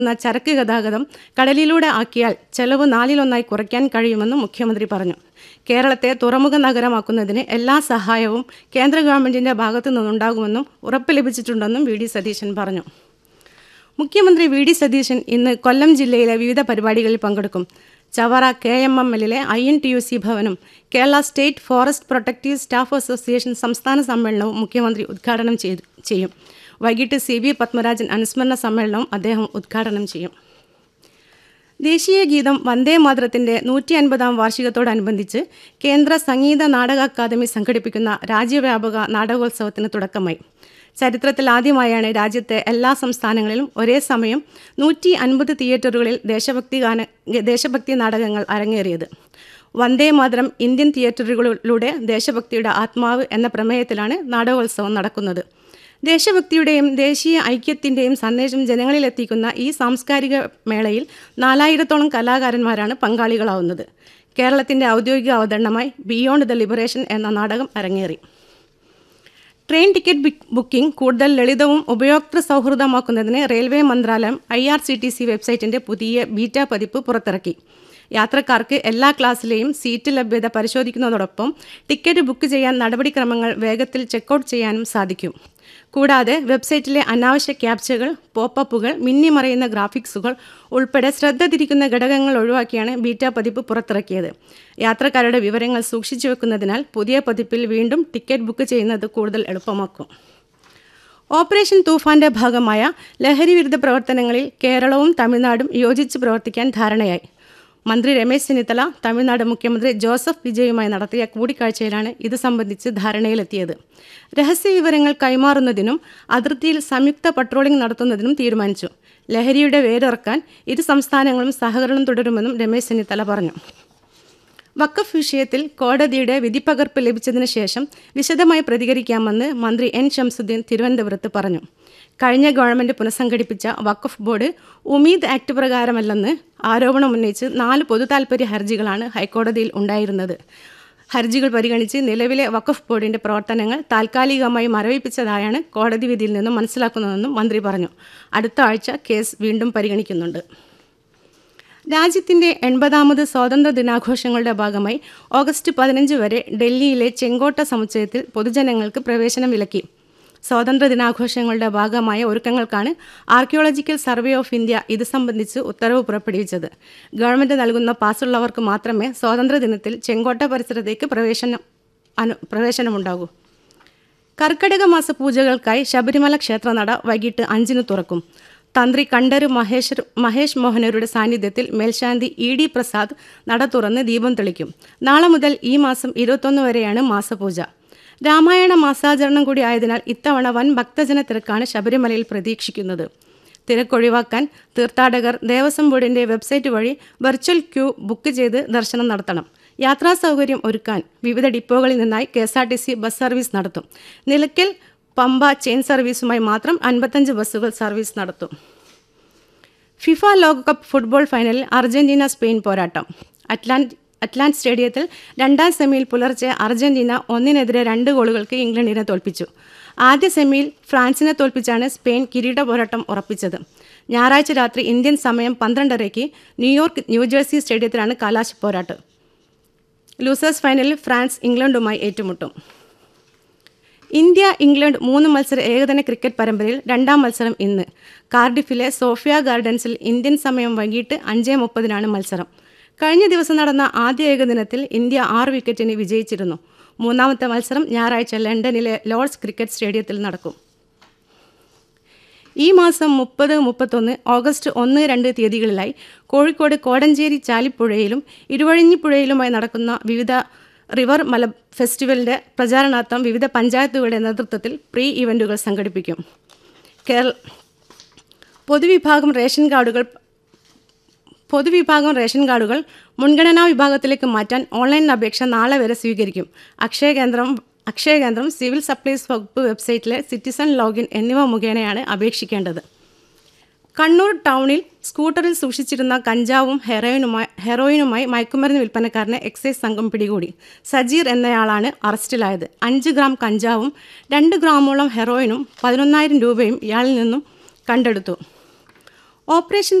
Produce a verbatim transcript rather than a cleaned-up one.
ചരക്ക് ഗതാഗതം കടലിലൂടെ ആക്കിയാൽ ചെലവ് നാലിലൊന്നായി കുറയ്ക്കാൻ കഴിയുമെന്നും മുഖ്യമന്ത്രി പറഞ്ഞു. കേരളത്തെ തുറമുഖ നഗരമാക്കുന്നതിന് എല്ലാ സഹായവും കേന്ദ്ര ഗവൺമെൻറ്റിൻ്റെ ഭാഗത്തു നിന്നുണ്ടാകുമെന്നും ഉറപ്പ് ലഭിച്ചിട്ടുണ്ടെന്നും വി ഡി സതീശൻ പറഞ്ഞു. മുഖ്യമന്ത്രി വി ഡി സതീശൻ ഇന്ന് കൊല്ലം ജില്ലയിലെ വിവിധ പരിപാടികളിൽ പങ്കെടുക്കും. Chavara K M M എല്ലിലെ I N T U C ഭവനും Kerala state forest protective staff association സംസ്ഥാന സമ്മേളനവും മുഖ്യമന്ത്രി ഉദ്ഘാടനം ചെയ്തു ചെയ്യും വൈകിട്ട് സി വി പത്മരാജൻ അനുസ്മരണ സമ്മേളനവും അദ്ദേഹം ഉദ്ഘാടനം ചെയ്യും. ദേശീയ ഗീതം വന്ദേ മാതരത്തിൻ്റെ നൂറ്റി അൻപതാം വാർഷികത്തോടനുബന്ധിച്ച് കേന്ദ്ര സംഗീത നാടക അക്കാദമി സംഘടിപ്പിക്കുന്ന രാജ്യവ്യാപക നാടകോത്സവത്തിന് തുടക്കമായി. ചരിത്രത്തിൽ ആദ്യമായാണ് രാജ്യത്തെ എല്ലാ സംസ്ഥാനങ്ങളിലും ഒരേ സമയം നൂറ്റി അൻപത് തിയേറ്ററുകളിൽ ദേശഭക്തി ഗാന ദേശഭക്തി നാടകങ്ങൾ അരങ്ങേറിയത്. വന്ദേ മാതരം ഇന്ത്യൻ തിയേറ്ററുകളിലൂടെ ദേശഭക്തിയുടെ ആത്മാവ് എന്ന പ്രമേയത്തിലാണ് നാടകോത്സവം നടക്കുന്നത്. ദേശഭക്തിയുടെയും ദേശീയ ഐക്യത്തിൻ്റെയും സന്ദേശം ജനങ്ങളിലെത്തിക്കുന്ന ഈ സാംസ്കാരിക മേളയിൽ നാലായിരത്തോളം കലാകാരന്മാരാണ് പങ്കാളികളാവുന്നത്. കേരളത്തിൻ്റെ ഔദ്യോഗിക അവതരണമായി ബിയോണ്ട് ദ ലിബറേഷൻ എന്ന നാടകം അരങ്ങേറി. ട്രെയിൻ ടിക്കറ്റ് ബുക്കിംഗ് കൂടുതൽ ലളിതവും ഉപയോക്തൃ സൗഹൃദമാക്കുന്നതിന് റെയിൽവേ മന്ത്രാലയം I R C T C വെബ്സൈറ്റിൻ്റെ പുതിയ ബീറ്റ പതിപ്പ് പുറത്തിറക്കി. യാത്രക്കാർക്ക് എല്ലാ ക്ലാസ്സിലെയും സീറ്റ് ലഭ്യത പരിശോധിക്കുന്നതോടൊപ്പം ടിക്കറ്റ് ബുക്ക് ചെയ്യാൻ നടപടിക്രമങ്ങൾ വേഗത്തിൽ ചെക്കൗട്ട് ചെയ്യാനും സാധിക്കും. കൂടാതെ വെബ്സൈറ്റിലെ അനാവശ്യ ക്യാപ്ചകൾ, പോപ്പപ്പുകൾ, മിന്നിമറയുന്ന ഗ്രാഫിക്സുകൾ ഉൾപ്പെടെ ശ്രദ്ധ തിരിക്കുന്ന ഘടകങ്ങൾ ഒഴിവാക്കിയാണ് ബീറ്റ പതിപ്പ് പുറത്തിറക്കിയത്. യാത്രക്കാരുടെ വിവരങ്ങൾ സൂക്ഷിച്ചു വെക്കുന്നതിനാൽ പുതിയ പതിപ്പിൽ വീണ്ടും ടിക്കറ്റ് ബുക്ക് ചെയ്യുന്നത് കൂടുതൽ എളുപ്പമാക്കും. ഓപ്പറേഷൻ തൂഫാന്റെ ഭാഗമായ ലഹരി വിരുദ്ധ പ്രവർത്തനങ്ങളിൽ കേരളവും തമിഴ്നാടും യോജിച്ച് പ്രവർത്തിക്കാൻ ധാരണയായി. മന്ത്രി രമേശ് ചെന്നിത്തല തമിഴ്നാട് മുഖ്യമന്ത്രി ജോസഫ് വിജയുമായി നടത്തിയ കൂടിക്കാഴ്ചയിലാണ് ഇത് സംബന്ധിച്ച് ധാരണയിലെത്തിയത്. രഹസ്യ വിവരങ്ങൾ കൈമാറുന്നതിനും അതിർത്തിയിൽ സംയുക്ത പട്രോളിംഗ് നടത്തുന്നതിനും തീരുമാനിച്ചു. ലഹരിയുടെ വേരിറക്കാൻ ഇരു സംസ്ഥാനങ്ങളും സഹകരണം തുടരുമെന്നും രമേശ് ചെന്നിത്തല പറഞ്ഞു. വഖഫ് വിഷയത്തിൽ കോടതിയുടെ വിധിപ്പകർപ്പ് ലഭിച്ചതിന് ശേഷം വിശദമായി പ്രതികരിക്കാമെന്ന് മന്ത്രി എൻ ശംസുദ്ദീൻ തിരുവനന്തപുരത്ത് പറഞ്ഞു. കഴിഞ്ഞ ഗവൺമെൻറ് പുനഃസംഘടിപ്പിച്ച വഖഫ് ബോർഡ് ഉമീദ് ആക്ട് പ്രകാരമല്ലെന്ന് ആരോപണമുന്നയിച്ച് നാല് പൊതുതാൽപര്യ ഹർജികളാണ് ഹൈക്കോടതിയിൽ ഉണ്ടായിരുന്നത്. ഹർജികൾ പരിഗണിച്ച് നിലവിലെ വഖഫ് ബോർഡിൻ്റെ പ്രവർത്തനങ്ങൾ താൽക്കാലികമായി മരവിപ്പിച്ചതായാണ് കോടതി വിധിയിൽ നിന്നും മനസ്സിലാക്കുന്നതെന്നും മന്ത്രി പറഞ്ഞു. അടുത്ത ആഴ്ച കേസ് വീണ്ടും പരിഗണിക്കുന്നുണ്ട്. രാജ്യത്തിൻ്റെ എൺപതാമത് സ്വാതന്ത്ര്യ ദിനാഘോഷങ്ങളുടെ ഭാഗമായി ഓഗസ്റ്റ് പതിനഞ്ച് വരെ ഡൽഹിയിലെ ചെങ്കോട്ട സമുച്ചയത്തിൽ പൊതുജനങ്ങൾക്ക് പ്രവേശനം വിലക്കി. സ്വാതന്ത്ര്യ ദിനാഘോഷങ്ങളുടെ ഭാഗമായ ഒരുക്കങ്ങൾക്കാണ് ആർക്കിയോളജിക്കൽ സർവേ ഓഫ് ഇന്ത്യ ഇത് സംബന്ധിച്ച് ഉത്തരവ് പുറപ്പെടുവിച്ചത്. ഗവൺമെൻറ് നൽകുന്ന പാസ്സുള്ളവർക്ക് മാത്രമേ സ്വാതന്ത്ര്യദിനത്തിൽ ചെങ്കോട്ട പരിസരത്തേക്ക് പ്രവേശനം അനു പ്രവേശനമുണ്ടാകൂ. കർക്കിടക മാസ പൂജകൾക്കായി ശബരിമല ക്ഷേത്രനട വൈകിട്ട് അഞ്ചിന് തുറക്കും. തന്ത്രി കണ്ഠര് മഹേശ്വർ മഹേഷ് മോഹനരുടെ സാന്നിധ്യത്തിൽ മേൽശാന്തി ഇ ഡി പ്രസാദ് നട തുറന്ന് ദീപം തെളിക്കും. നാളെ മുതൽ ഈ മാസം ഇരുപത്തൊന്ന് വരെയാണ് മാസപൂജ. രാമായണ മാസാചരണം കൂടി ആയതിനാൽ ഇത്തവണ വൻ ഭക്തജന തിരക്കാണ് ശബരിമലയിൽ പ്രതീക്ഷിക്കുന്നത്. തിരക്കൊഴിവാക്കാൻ തീർത്ഥാടകർ ദേവസ്വം ബോർഡിൻ്റെ വെബ്സൈറ്റ് വഴി വെർച്വൽ ക്യൂ ബുക്ക് ചെയ്ത് ദർശനം നടത്തണം. യാത്രാ സൗകര്യം ഒരുക്കാൻ വിവിധ ഡിപ്പോകളിൽ നിന്നായി K S R T C bus service നടത്തും. നിലയ്ക്കൽ പമ്പ ചെയിൻ സർവീസുമായി മാത്രം അൻപത്തഞ്ച് ബസ്സുകൾ സർവീസ് നടത്തും. ഫിഫ ലോകകപ്പ് ഫുട്ബോൾ ഫൈനലിൽ അർജന്റീന സ്പെയിൻ പോരാട്ടം. അറ്റ്ലാന്റ് അറ്റ്ലാന്റ് സ്റ്റേഡിയത്തിൽ രണ്ടാം സെമിയിൽ പുലർച്ചെ അർജന്റീന ഒന്നിനെതിരെ രണ്ട് ഗോളുകൾക്ക് ഇംഗ്ലണ്ടിനെ തോൽപ്പിച്ചു. ആദ്യ സെമിയിൽ ഫ്രാൻസിനെ തോൽപ്പിച്ചാണ് സ്പെയിൻ കിരീട പോരാട്ടം ഉറപ്പിച്ചത്. ഞായറാഴ്ച രാത്രി ഇന്ത്യൻ സമയം പന്ത്രണ്ടരയ്ക്ക് ന്യൂയോർക്ക് ന്യൂജേഴ്സി സ്റ്റേഡിയത്തിലാണ് കലാശ പോരാട്ടം. ലൂസേഴ്സ് ഫൈനലിൽ ഫ്രാൻസ് ഇംഗ്ലണ്ടുമായി ഏറ്റുമുട്ടും. ഇന്ത്യ ഇംഗ്ലണ്ട് മൂന്ന് മത്സര ഏകദിന ക്രിക്കറ്റ് പരമ്പരയിൽ രണ്ടാം മത്സരം ഇന്ന്. കാർഡിഫിലെ സോഫിയ ഗാർഡൻസിൽ ഇന്ത്യൻ സമയം വൈകിട്ട് അഞ്ച് മുപ്പതിനാണ് മത്സരം. കഴിഞ്ഞ ദിവസം നടന്ന ആദ്യ ഏകദിനത്തിൽ ഇന്ത്യ ആറ് വിക്കറ്റിന് വിജയിച്ചിരുന്നു. മൂന്നാമത്തെ മത്സരം ഞായറാഴ്ച ലണ്ടനിലെ ലോർഡ്സ് ക്രിക്കറ്റ് സ്റ്റേഡിയത്തിൽ നടക്കും. ഈ മാസം മുപ്പത് മുപ്പത്തൊന്ന് ഓഗസ്റ്റ് ഒന്ന് രണ്ട് തീയതികളിലായി കോഴിക്കോട് കോടഞ്ചേരി ചാലിപ്പുഴയിലും ഇരുവഴിഞ്ഞിപ്പുഴയിലുമായി നടക്കുന്ന വിവിധ റിവർ മല ഫെസ്റ്റിവലിൻ്റെ പ്രചാരണാർത്ഥം വിവിധ പഞ്ചായത്തുകളുടെ നേതൃത്വത്തിൽ പ്രീ ഇവൻറ്റുകൾ സംഘടിപ്പിക്കും. കേരള പൊതുവിഭാഗം റേഷൻ കാർഡുകൾ പൊതുവിഭാഗം റേഷൻ കാർഡുകൾ മുൻഗണനാ വിഭാഗത്തിലേക്ക് മാറ്റാൻ ഓൺലൈൻ അപേക്ഷ നാളെ വരെ സ്വീകരിക്കും. അക്ഷയ കേന്ദ്രം അക്ഷയ കേന്ദ്രം സിവിൽ സപ്ലൈസ് വകുപ്പ് വെബ്സൈറ്റിലെ സിറ്റിസൺ ലോഗിൻ എന്നിവ മുഖേനയാണ് അപേക്ഷിക്കേണ്ടത്. കണ്ണൂർ ടൗണിൽ സ്കൂട്ടറിൽ സൂക്ഷിച്ചിരുന്ന കഞ്ചാവും ഹെറോയിനുമായി ഹെറോയിനുമായി മയക്കുമരുന്ന് വിൽപ്പനക്കാരനെ എക്സൈസ് സംഘം പിടികൂടി. സജീർ എന്നയാളാണ് അറസ്റ്റിലായത്. അഞ്ച് ഗ്രാം കഞ്ചാവും രണ്ട് ഗ്രാമോളം ഹെറോയിനും പതിനൊന്നായിരം രൂപയും ഇയാളിൽ നിന്നും കണ്ടെടുത്തു. ഓപ്പറേഷൻ